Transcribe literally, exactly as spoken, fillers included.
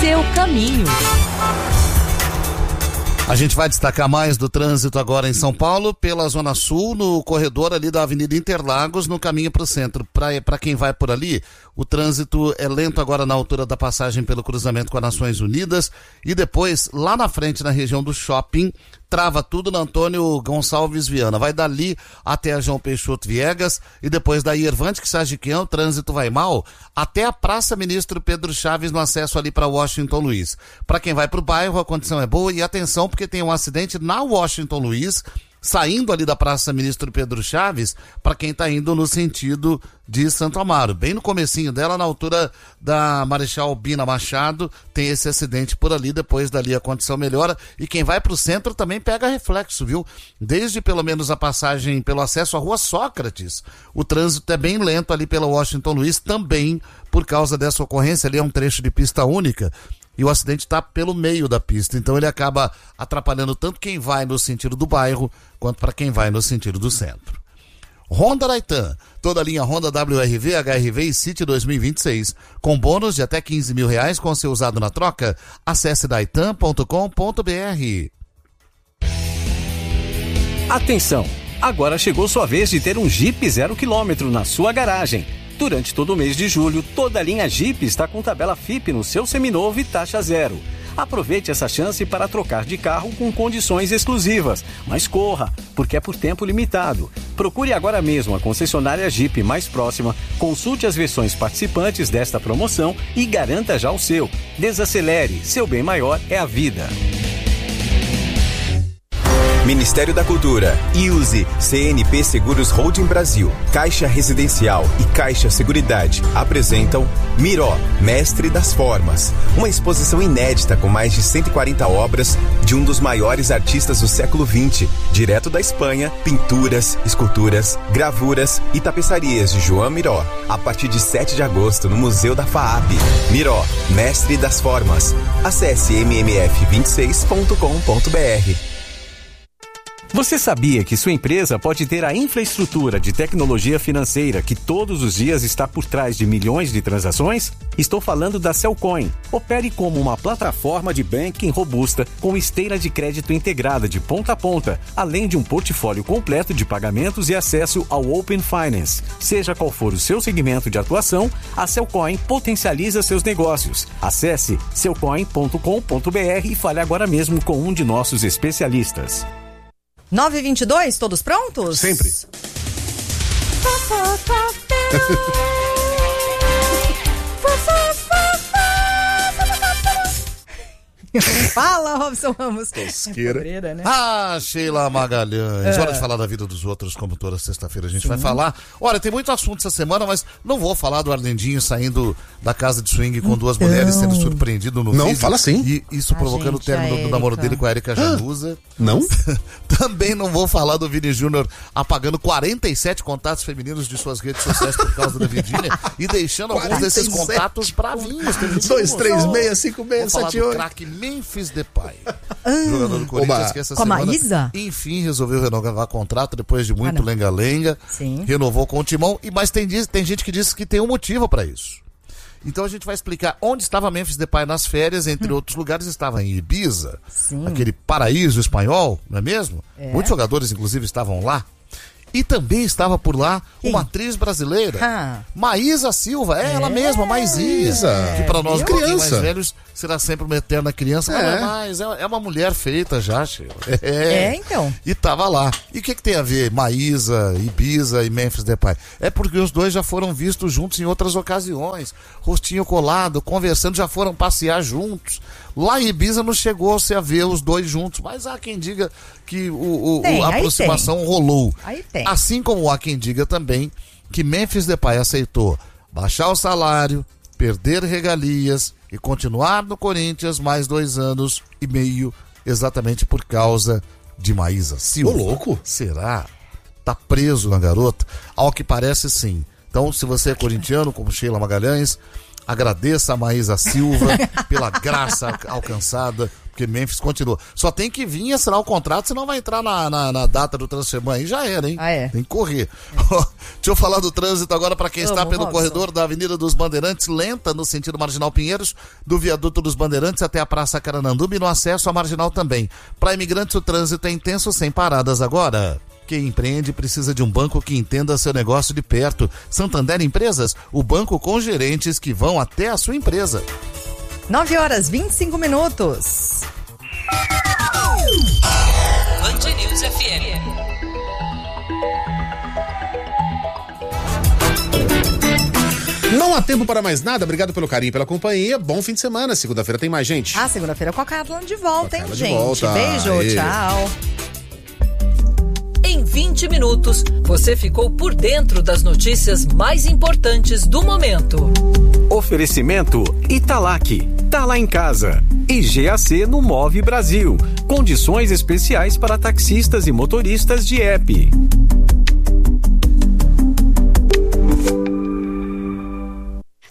seu caminho. A gente vai destacar mais do trânsito agora em São Paulo, pela Zona Sul, no corredor ali da Avenida Interlagos, no caminho para o centro. Para quem vai por ali, o trânsito é lento agora na altura da passagem pelo cruzamento com as Nações Unidas e depois, lá na frente, na região do shopping, trava tudo na Antônio Gonçalves Viana. Vai dali até a João Peixoto Viegas e depois da Irvante que Sagiquião, o trânsito vai mal, até a Praça Ministro Pedro Chaves no acesso ali para Washington Luiz. Para quem vai para o bairro, a condição é boa e atenção porque tem um acidente na Washington Luiz, saindo ali da Praça Ministro Pedro Chaves, para quem está indo no sentido de Santo Amaro. Bem no comecinho dela, na altura da Marechal Bina Machado, tem esse acidente por ali, depois dali a condição melhora. E quem vai para o centro também pega reflexo, viu? Desde pelo menos a passagem pelo acesso à Rua Sócrates, o trânsito é bem lento ali pela Washington Luiz, também por causa dessa ocorrência. Ali é um trecho de pista única. E o acidente está pelo meio da pista, então ele acaba atrapalhando tanto quem vai no sentido do bairro, quanto para quem vai no sentido do centro. Honda Raitan, toda a linha Honda W R V, H R V e City dois mil e vinte e seis, com bônus de até quinze mil reais com seu usado na troca. Acesse daitan ponto com ponto b r. Atenção! Agora chegou sua vez de ter um Jeep zero quilômetro na sua garagem. Durante todo o mês de julho, toda a linha Jeep está com tabela F I P no seu seminovo e taxa zero. Aproveite essa chance para trocar de carro com condições exclusivas, mas corra, porque é por tempo limitado. Procure agora mesmo a concessionária Jeep mais próxima, consulte as versões participantes desta promoção e garanta já o seu. Desacelere, seu bem maior é a vida. Ministério da Cultura, I U S E, C N P Seguros Holding Brasil, Caixa Residencial e Caixa Seguridade apresentam Miró, Mestre das Formas, uma exposição inédita com mais de cento e quarenta obras de um dos maiores artistas do século vinte, direto da Espanha, pinturas, esculturas, gravuras e tapeçarias de João Miró, a partir de sete de agosto no Museu da FAAP. Miró, Mestre das Formas. Acesse m m f vinte e seis ponto com ponto b r. Você sabia que sua empresa pode ter a infraestrutura de tecnologia financeira que todos os dias está por trás de milhões de transações? Estou falando da Cellcoin. Opere como uma plataforma de banking robusta com esteira de crédito integrada de ponta a ponta, além de um portfólio completo de pagamentos e acesso ao Open Finance. Seja qual for o seu segmento de atuação, a Cellcoin potencializa seus negócios. Acesse cellcoin ponto com ponto b r e fale agora mesmo com um de nossos especialistas. nove e vinte e dois, todos prontos? Sempre. Fala, Robson Ramos. Tosqueira. É pobreira, né? Ah, Sheila Magalhães. É. Hora de falar da vida dos outros, como toda sexta-feira a gente Sim. vai falar. Olha, tem muito assunto essa semana, mas não vou falar do Arlendinho saindo da casa de swing com duas Não. mulheres, sendo surpreendido no Não, vídeo. fala sim. E isso Ah, provocando gente, o término a do namoro Érica. dele com a Érica Januza. Não? Também não vou falar do Vini Júnior apagando quarenta e sete contatos femininos de suas redes sociais por causa da Virgínia e deixando alguns desses contatos bravinhos. dois três seis cinco Vou seis falar sete do oito. craque Memphis Depay. Jogador do Corinthians Oba. que essa Com a semana, Maísa? enfim, resolveu renovar contrato depois de muito Ah, não. lenga-lenga. Sim. Renovou com o Timão, e, mas tem, diz- tem gente que diz que tem um motivo para isso. Então a gente vai explicar onde estava Memphis Depay nas férias, entre Hum. outros lugares estava em Ibiza, Sim. aquele paraíso espanhol, não é mesmo? É. Muitos jogadores, inclusive, estavam lá. E também estava por lá Quem? uma atriz brasileira, Ah. Maísa Silva, é ela mesma, Maisinha. Maísa. Que para nós, um Viu? pouquinho mais Criança. velhos, será sempre uma eterna criança, mas É. não é mais, é é uma mulher feita já, Sheila. É. É, então. E tava lá. E o que, que tem a ver Maísa, Ibiza e Memphis Depay? É porque os dois já foram vistos juntos em outras ocasiões, rostinho colado, conversando, já foram passear juntos. Lá em Ibiza não chegou-se a ver os dois juntos, mas há quem diga que o, o- Tem, o- a aí aproximação rolou. Aí tem. Assim como há quem diga também que Memphis Depay aceitou baixar o salário, perder regalias e continuar no Corinthians mais dois anos e meio, exatamente por causa de Maísa Silva. Ô, louco. Será? Tá preso na garota? Ao que parece, sim. Então, se você é corintiano, como Sheila Magalhães, agradeça a Maísa Silva pela graça alcançada Porque Memphis continua. Só tem que vir e assinar o contrato, senão vai entrar na, na, na data do transfer aí, já era, hein? Ah, é? Tem que correr. É. Deixa eu falar do trânsito agora para quem Vamos, está pelo Robson. corredor da Avenida dos Bandeirantes, lenta no sentido Marginal Pinheiros, do viaduto dos Bandeirantes até a Praça Carananduba e no acesso à Marginal também. Para imigrantes o trânsito é intenso, sem paradas agora. Quem empreende precisa de um banco que entenda seu negócio de perto. Santander Empresas, o banco com gerentes que vão até a sua empresa. nove horas, vinte e cinco minutos. Band News F M. Não há tempo para mais nada. Obrigado pelo carinho e pela companhia. Bom fim de semana. Segunda-feira tem mais gente. Ah, segunda-feira com a Carla de volta, hein, de gente? Volta. Beijo, Aê. Tchau. Em vinte minutos, você ficou por dentro das notícias mais importantes do momento. Oferecimento Italac, tá lá em casa. E G A C no Move Brasil. Condições especiais para taxistas e motoristas de app.